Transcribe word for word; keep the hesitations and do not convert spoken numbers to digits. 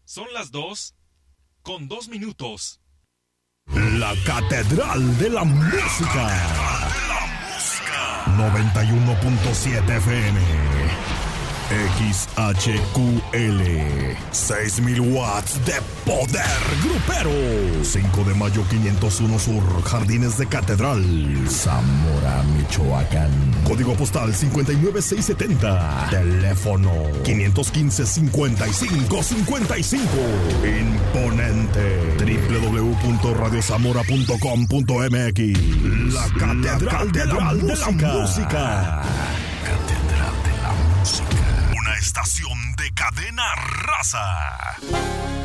Son las dos con dos minutos. La Catedral de la Música. noventa y uno punto siete F M. X H Q L. seis mil watts de poder grupero. cinco de mayo quinientos uno Sur, Jardines de Catedral, Zamora, Michoacán. Código postal cincuenta y nueve seiscientos setenta. Teléfono quinientos quince, cincuenta y cinco cincuenta y cinco. Imponente. doble u doble u doble u punto radio zamora punto com punto m x. La Catedral, La Catedral de, la de, la música. música. Catedral de la Música. Una estación de Cadena Raza.